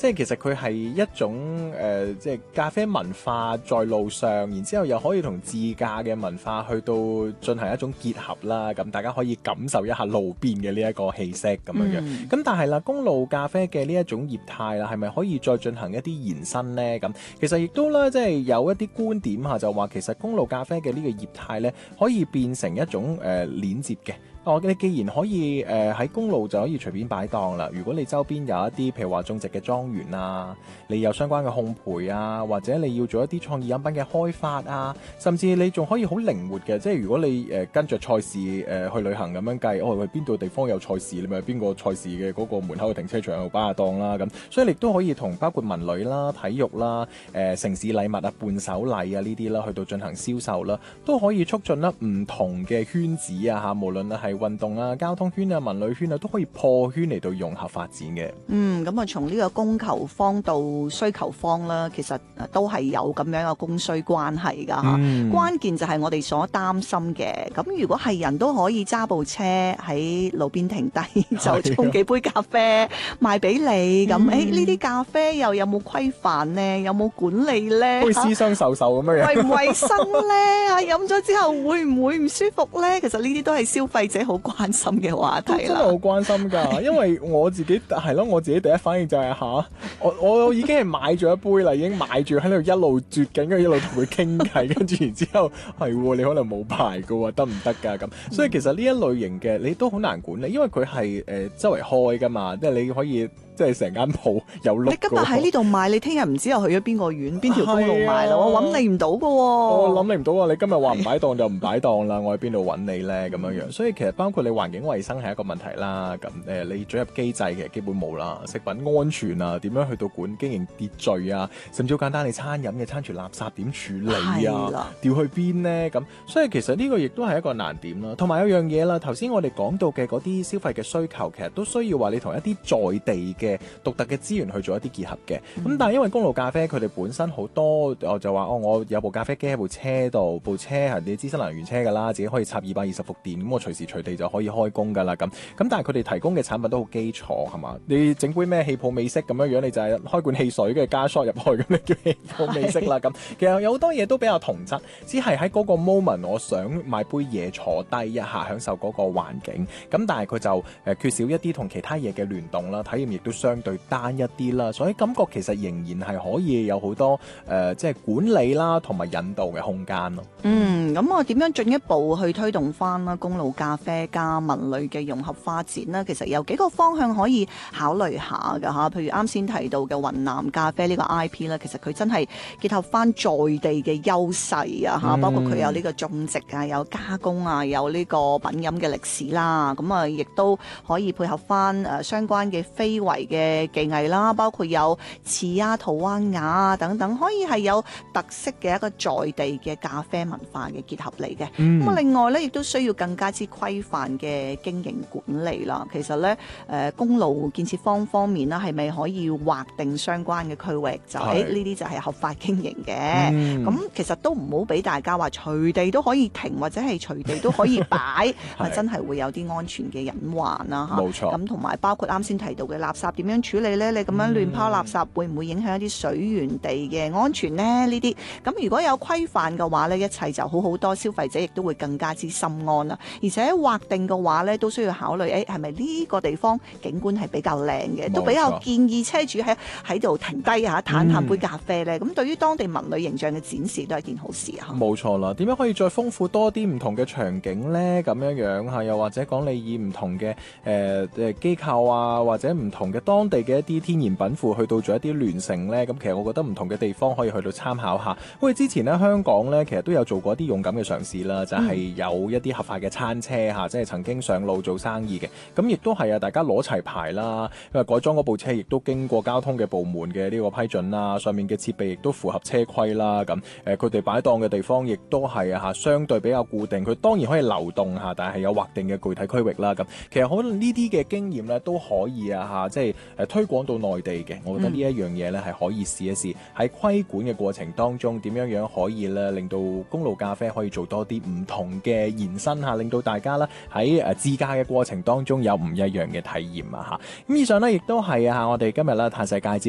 即係其實佢係一種即係咖啡文化在路上，然之後又可以同自駕嘅文化去到進行一種結合啦。咁大家可以感受一下路邊嘅呢一個氣息咁樣樣。咁但係啦，公路咖啡嘅呢一種業態啦，係咪可以再進行一啲延伸呢？咁其實亦都啦，即係有一啲觀點嚇，就話其實公路咖啡嘅呢個業態咧，可以變成一種鏈接嘅。你既然可以喺公路就可以隨便擺檔啦，如果你周邊有一啲譬如話種植嘅莊園啊，你有相關嘅烘焙啊，或者你要做一啲創意飲品嘅開發啊，甚至你仲可以好靈活嘅，即係如果你跟着賽事去旅行咁樣計，去邊度地方有賽事，你咪邊個賽事嘅嗰個門口嘅停車場度擺下檔啦咁，所以你都可以同包括文旅啦、體育啦、城市禮物啊、伴手禮啊呢啲啦，去到進行銷售啦，都可以促進啦唔同嘅圈子啊嚇，無論係運動啊、交通圈啊、文旅圈啊，都可以破圈嚟到融合發展嘅。咁從呢個供求方到需求方啦，其實都係有咁樣嘅供需關係㗎嚇。關鍵就係我哋所擔心嘅。咁如果係人都可以揸部車喺路邊停低，就沖幾杯咖啡賣俾你，咁呢啲咖啡又有冇規範呢？有冇管理呢？ 好似私相授受咁樣， 衛唔衛生呢？飲咗之後會唔會唔舒服呢？其實呢啲都係消費者好關心嘅話題啦。 真係好關心㗎，因為我自己係咯，我自己第一反應就係我已經係買咗一杯啦，已經買住喺度一路啜緊，跟住一路同佢傾偈，跟住然之後係你可能冇牌㗎喎，得唔得㗎咁？所以其實呢一類型嘅你都好難管理，因為佢係周圍開㗎嘛，即係你可以。即係成間鋪有碌。你今日喺呢度買，你聽日唔知又去咗邊個縣、邊條公路買啦？我揾你唔到㗎喎。 我諗你唔到啊！你今日話唔擺檔就唔擺檔啦，我喺邊度揾你咧？咁樣樣，所以其實包括你環境衛生係一個問題啦。咁你進入機制嘅基本冇啦，食品安全啊，點樣去到管經營秩序啊，甚至好簡單，你餐飲嘅餐廚垃圾點處理啊？掉去邊呢？咁所以其實呢個亦都係一個難點啦。同埋有樣嘢啦，頭先我哋講到嘅嗰啲消費嘅需求，其實都需要話你同一啲在地嘅獨特嘅資源去做一啲結合嘅，咁但係因為公路咖啡佢哋本身好多，我就話我有部咖啡機喺部車度，部車係你知新能源車㗎啦，自己可以插220伏電，咁我隨時隨地就可以開工㗎啦咁。但係佢哋提供嘅產品都好基礎係嘛？你整杯咩氣泡美式咁樣樣，你就係開罐汽水嘅加 shot 入去，咁你叫氣泡美式啦咁。其實有好多嘢都比較同質，只係喺嗰個 moment 我想買杯嘢坐低一下，享受嗰個環境。咁但係佢就缺少一啲同其他嘢嘅聯動啦，體驗亦都相對單一啲啦，所以感覺其實仍然係可以有好多即係管理啦同埋引導嘅空間咯。 咁我點樣進一步去推動翻啦公路咖啡加文旅嘅融合發展呢？其實有幾個方向可以考慮下㗎嚇，譬如啱先提到嘅雲南咖啡呢個 IP 啦，其實佢真係結合翻在地嘅優勢啊嚇，包括佢有呢個種植啊，有加工啊，有呢個品飲嘅歷史啦，咁啊亦都可以配合翻相關嘅非遺嘅技藝啦，包括有瓷啊、陶啊、瓦啊等等，可以係有特色嘅一個在地嘅咖啡文化嘅結合嚟嘅。咁另外咧，亦都需要更加之規範嘅經營管理啦。其實咧，公路建設方面啦，係咪可以劃定相關嘅區域，就呢啲就係合法經營嘅。咁其實都唔好俾大家話隨地都可以停，或者係隨地都可以擺，真係會有啲安全嘅隱患啦嚇。 冇錯。 咁同埋包括啱先提到嘅垃圾點樣處理呢？你咁樣亂拋垃圾，會唔會影響一啲水源地嘅安全呢？呢啲咁如果有規範嘅話呢，一切就好好多，消費者亦都會更加之心安啦。而且劃定嘅話呢，都需要考慮，係咪呢個地方景觀係比較靚嘅，都比較建議車主喺度停低下嘆下杯咖啡呢。咁對於當地文旅形象嘅展示都係件好事啊！ 冇錯啦，點樣可以再豐富多啲唔同嘅場景呢？咁樣嚇，又或者講你以唔同嘅機構啊，或者唔同嘅當地嘅一啲天然稟賦去到做一啲聯乘呢。咁其實我覺得唔同嘅地方可以去到參考下。好似之前呢，香港呢，其實都有做過一啲勇敢嘅嘗試啦，就係有一啲合法嘅餐車嚇，即係曾經上路做生意嘅。咁亦都係啊，大家攞齊牌啦，因為改裝嗰部車亦都經過交通嘅部門嘅呢個批准啦，上面嘅設備亦都符合車規啦。咁佢哋擺檔嘅地方亦都係啊，相對比較固定。佢當然可以流動下，但係有劃定嘅具體區域啦。咁其實可能呢啲嘅經驗咧都可以啊，即係推廣到內地嘅。我覺得呢一樣嘢咧係可以試一試，喺規管嘅過程當中點樣可以咧令到公路咖啡可以做多啲唔同嘅延伸下，令到大家咧喺自駕嘅過程當中有唔一樣嘅體驗啊嚇。咁以上咧亦都係啊我哋今日咧嘆世界節